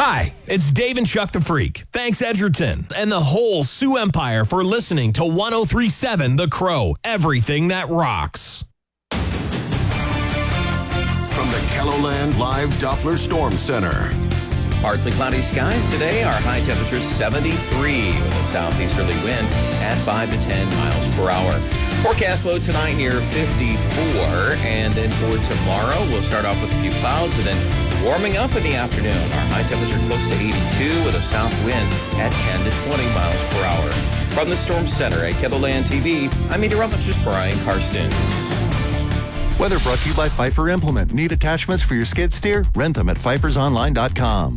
Hi, it's Dave and Chuck the Freak. Thanks, Edgerton, and the whole Sioux Empire for listening to 1037 The Crow, everything that rocks. From the KELOLAND Live Doppler Storm Center. Partly cloudy skies today. Our high temperature is 73 with a southeasterly wind at 5 to 10 miles per hour. Forecast low tonight near 54, and then for tomorrow we'll start off with a few clouds and then warming up in the afternoon. Our high temperature close to 82 with a south wind at 10 to 20 miles per hour. From the Storm Center at KELOLAND TV, I'm meteorologist Brian Karstens. Weather brought to you by Pfeiffer Implement. Need attachments for your skid steer? Rent them at pfeiffersonline.com.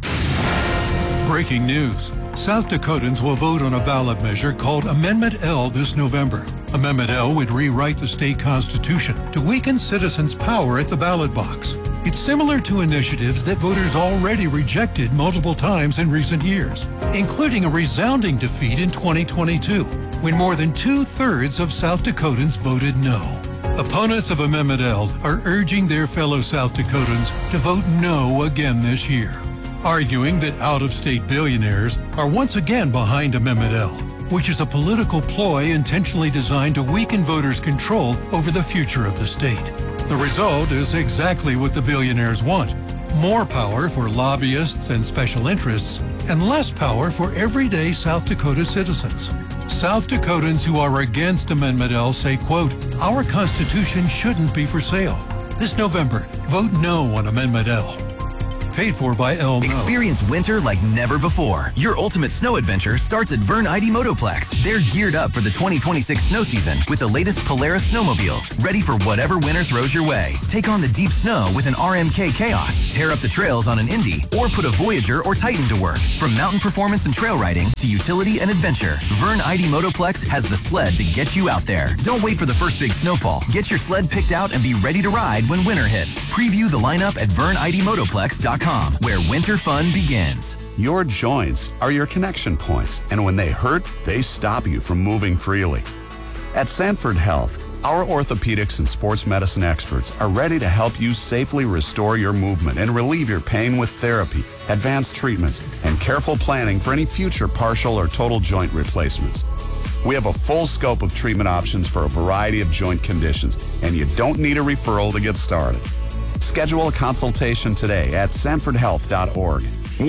Breaking news. South Dakotans will vote on a ballot measure called Amendment L this November. Amendment L would rewrite the state constitution to weaken citizens' power at the ballot box. It's similar to initiatives that voters already rejected multiple times in recent years, including a resounding defeat in 2022, when more than 2/3 of South Dakotans voted no. Opponents of Amendment L are urging their fellow South Dakotans to vote no again this year, arguing that out-of-state billionaires are once again behind Amendment L, which is a political ploy intentionally designed to weaken voters' control over the future of the state. The result is exactly what the billionaires want: more power for lobbyists and special interests, and less power for everyday South Dakota citizens. South Dakotans who are against Amendment L say, quote, "Our Constitution shouldn't be for sale." This November, vote no on Amendment L. Paid for by El No. Experience winter like never before. Your ultimate snow adventure starts at Vern ID Motoplex. They're geared up for the 2026 snow season with the latest Polaris snowmobiles, ready for whatever winter throws your way. Take on the deep snow with an RMK Chaos, tear up the trails on an Indy, or put a Voyager or Titan to work. From mountain performance and trail riding to utility and adventure, Vern ID Motoplex has the sled to get you out there. Don't wait for the first big snowfall. Get your sled picked out and be ready to ride when winter hits. Preview the lineup at VernIDMotoplex.com, where winter fun begins. Your joints are your connection points, and when they hurt, they stop you from moving freely. At Sanford Health, our orthopedics and sports medicine experts are ready to help you safely restore your movement and relieve your pain with therapy, advanced treatments, and careful planning for any future partial or total joint replacements. We have a full scope of treatment options for a variety of joint conditions, and you don't need a referral to get started. Schedule a consultation today at sanfordhealth.org.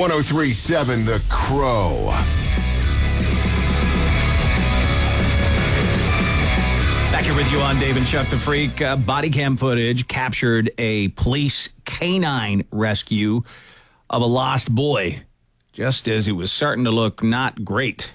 1037 The Crow. Back here with you on Dave and Chuck the Freak. Body cam footage captured a police canine rescue of a lost boy, just as it was starting to look not great.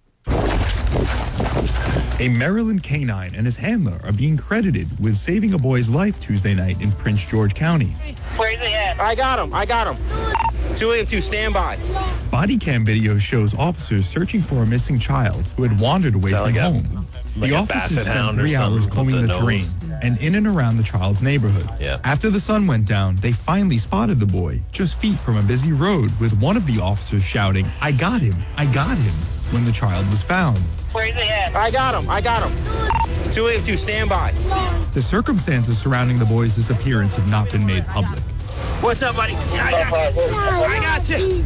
A Maryland canine and his handler are being credited with saving a boy's life Tuesday night in Prince George County. Where's he at? I got him. 282, stand by. Body cam video shows officers searching for a missing child who had wandered away from home. The officers spent 3 hours combing the terrain and in and around the child's neighborhood. Yeah. After the sun went down, they finally spotted the boy just feet from a busy road, with one of the officers shouting, I got him, when the child was found. Where's he at? I got him. 282, stand by. The circumstances surrounding the boy's disappearance have not been made public. What's up, buddy? I got you.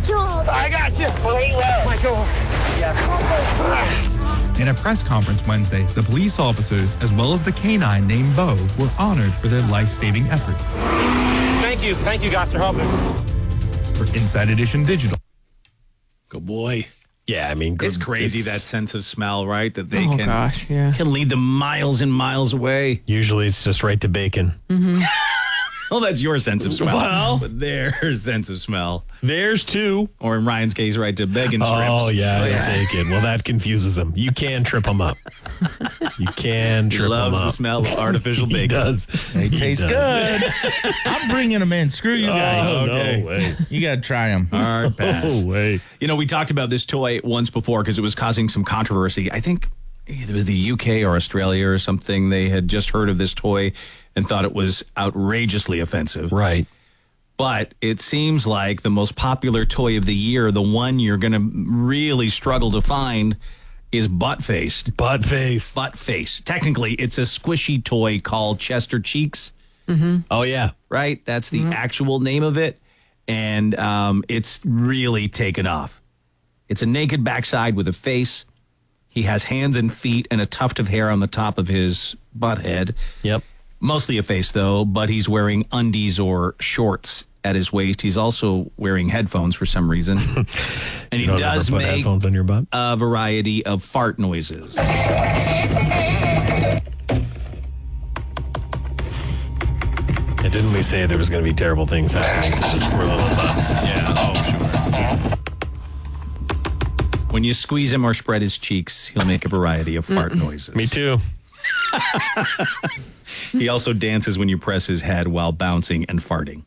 My God. In a press conference Wednesday, the police officers, as well as the canine named Bo, were honored for their life-saving efforts. Thank you guys for helping. For Inside Edition Digital. Good boy. Yeah, I mean, it's crazy, that sense of smell, right? That they can lead them miles and miles away. Usually it's just right to bacon. Mm-hmm. Well, that's your sense of smell. Well, but their sense of smell. Theirs too. Or in Ryan's case, right to bacon strips. Oh, yeah, bacon. Well, that confuses them. You can trip them up. You can trip them up. He loves the smell of artificial bacon. He does. They taste good. I'm bringing them in. Screw you guys. Oh, okay. no way. You got to try them. Hard pass. No way. You know, we talked about this toy once before because it was causing some controversy. I think it was the UK or Australia or something. They had just heard of this toy and thought it was outrageously offensive. Right. But it seems like the most popular toy of the year, the one you're going to really struggle to find, is Butt-Faced. Butt-Face. Technically, it's a squishy toy called Chester Cheeks. Mm-hmm. Oh, yeah. Right? That's the actual name of it. and it's really taken off. It's a naked backside with a face. He has hands and feet and a tuft of hair on the top of his butt head. Yep. Mostly a face, though, but he's wearing undies or shorts at his waist. He's also wearing headphones for some reason. And he does make headphones on your butt? A variety of fart noises. Didn't we say there was going to be terrible things happening to this poor little butt? Yeah, sure. When you squeeze him or spread his cheeks, he'll make a variety of fart noises. Me too. He also dances when you press his head while bouncing and farting.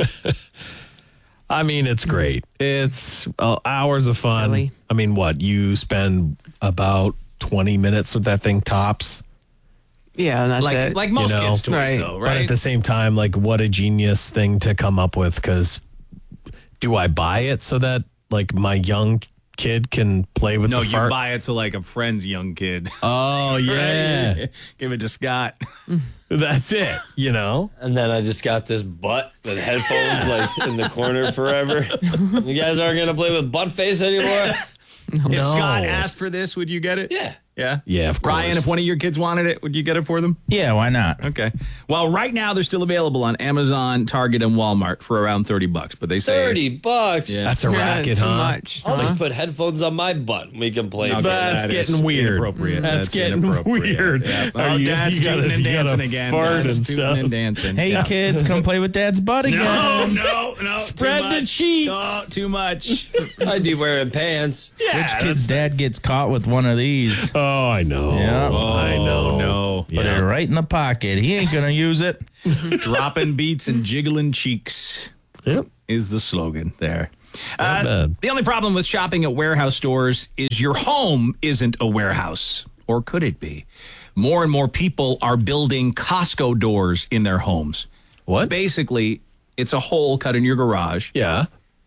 I mean, it's great. It's hours of fun. Silly. I mean, what? You spend about 20 minutes with that thing tops? Yeah, and that's it. Like most kids' toys, though, right? But at the same time, like, what a genius thing to come up with, because do I buy it so that, like, my young kid can play with the fart? No, you buy it to, like, a friend's young kid. Oh, yeah. Right? Give it to Scott. That's it, you know? And then I just got this butt with headphones, like, in the corner forever. You guys aren't going to play with butt face anymore? If Scott asked for this, would you get it? Yeah. Yeah? Yeah, of course. Ryan, if one of your kids wanted it, would you get it for them? Yeah, why not? Okay. Well, right now they're still available on Amazon, Target, and Walmart for around $30. But they say $30. Yeah. That's a racket, too huh? much. I'll just put headphones on my butt and we can play. Okay, That's that getting is weird. Inappropriate. That's getting weird. Yeah. Are Oh, you- Dad's you gotta- tooting and you gotta dancing again. fart Dad's and tooting stuff. and dancing. Hey, Yeah. kids, come play with Dad's butt again. No. Spread too the much. cheeks. Oh, too much. I'd be wearing pants. Which kid's dad gets caught with one of these? Oh, I know. Yeah. I know. No. Put it right in the pocket. He ain't gonna use it. Dropping beats and jiggling cheeks. Yep. Is the slogan there. Not bad. The only problem with shopping at warehouse stores is your home isn't a warehouse. Or could it be? More and more people are building Costco doors in their homes. What? Basically, it's a hole cut in your garage. Yeah.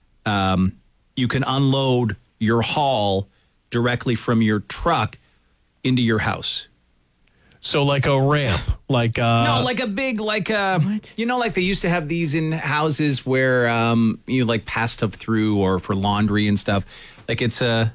You can unload your haul directly from your truck into your house. So like a ramp, like No, like a big, like you know, like they used to have these in houses where you like pass stuff through or for laundry and stuff. Like it's this.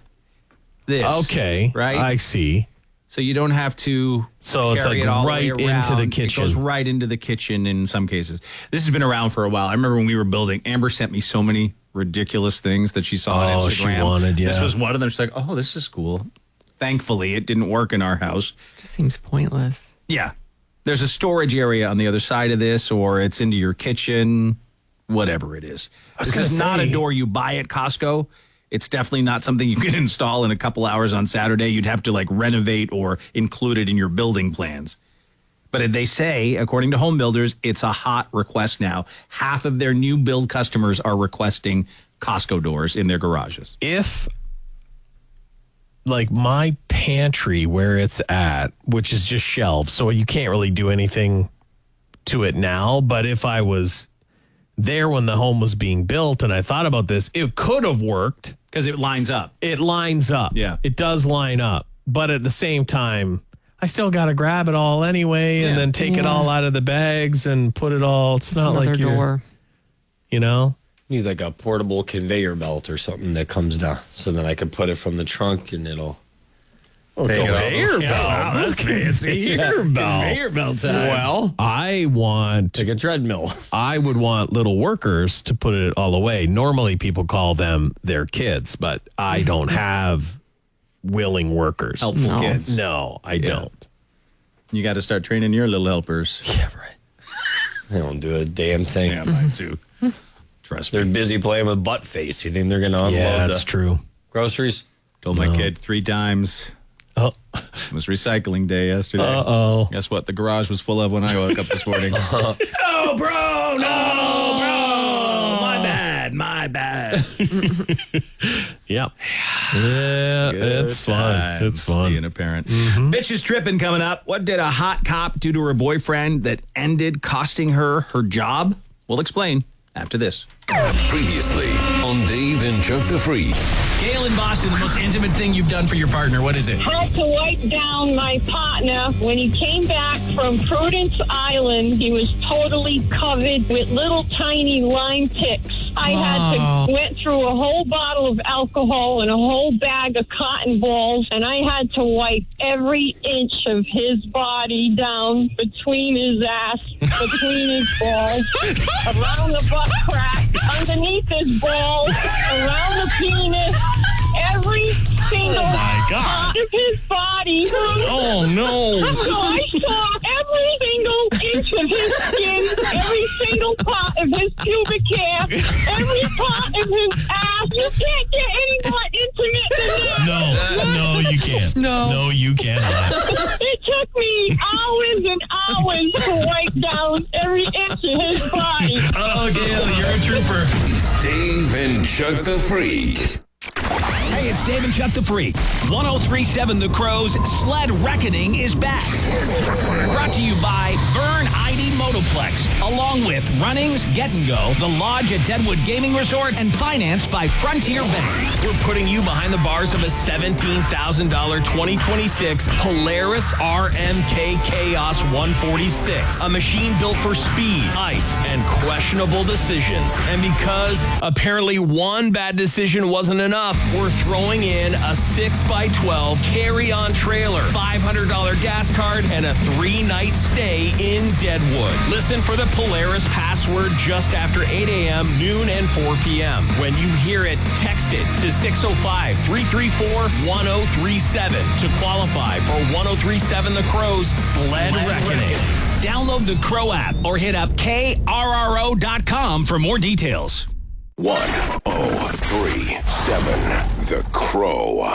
Okay, right? I see. So you don't have to. So it's carry like it all the right way into the around. kitchen. It goes right into the kitchen in some cases. This has been around for a while. I remember when we were building. Amber sent me so many ridiculous things that she saw on Oh, Instagram. she wanted, yeah. This was one of them. She's like, "Oh, this is cool." Thankfully, it didn't work in our house. Just seems pointless. Yeah. There's a storage area on the other side of this, or it's into your kitchen, whatever it is. This is not a door you buy at Costco. It's definitely not something you can install in a couple hours on Saturday. You'd have to like renovate or include it in your building plans. But they say, according to home builders, it's a hot request now. Half of their new build customers are requesting Costco doors in their garages. If like my pantry where it's at, which is just shelves, so you can't really do anything to it now. But if I was there when the home was being built and I thought about this, it could have worked. Because it lines up. It lines up. Yeah. It does line up. But at the same time, I still got to grab it all anyway and then take it all out of the bags and put it all. It's not like you're, door. you know? Need like a portable conveyor belt or something that comes down, so then I could put it from the trunk and it'll. Conveyor belt. Wow, that's fancy. Conveyor belt time. Well, I want like a treadmill. I would want little workers to put it all away. Normally people call them their kids, but I don't have willing workers. Helpful kids. No, I don't. You got to start training your little helpers. Yeah, right. They don't do a damn thing. Yeah, mine too. Trust me. They're busy playing with butt face. You think they're going to unload Yeah, that's the true. groceries? Told my kid 3 times. Oh. It was recycling day yesterday. Uh-oh. Guess what? The garage was full of when I woke up this morning. No, bro! No, bro! My bad. Yep. Yeah, it's fun. It's fun. Being a parent. Bitches tripping coming up. What did a hot cop do to her boyfriend that ended costing her job? We'll explain after this. Previously on Dave and Chuck the Freak. Gail in Boston, the most intimate thing you've done for your partner. What is it? Had to wipe down my partner. When he came back from Prudence Island, he was totally covered with little tiny lime ticks. I went through a whole bottle of alcohol and a whole bag of cotton balls, and I had to wipe every inch of his body down between his ass, between his balls, around the butt crack, underneath his balls, around the penis, every single part of his body. Oh, no. So I saw every single inch of his skin, every single part of his pubic hair, every part of his ass. You can't get any more intimate than that. No, you can't. No, you cannot. It took me hours and hours to wipe down every inch of his body. Oh, Gail, you're a trooper. It's Dave and Chuck the Freak. Hey, it's Dave and Chuck the Freak. 1037 The Crow's Sled Reckoning is back. Brought to you by Vern ID Motoplex, along with Runnings, Get and Go, The Lodge at Deadwood Gaming Resort, and financed by Frontier Bank. We're putting you behind the bars of a $17,000 2026 Polaris RMK Chaos 146. A machine built for speed, ice, and questionable decisions. And because apparently one bad decision wasn't enough, we're throwing in a 6x12 carry-on trailer, $500 gas card, and a 3-night stay in Deadwood. Listen for the Polaris password just after 8 a.m., noon, and 4 p.m. When you hear it, text it to 605-334-1037 to qualify for 1037 The Crow's Sled Reckoning. Download the Crow app or hit up KRRO.com for more details. 1037 The Crow.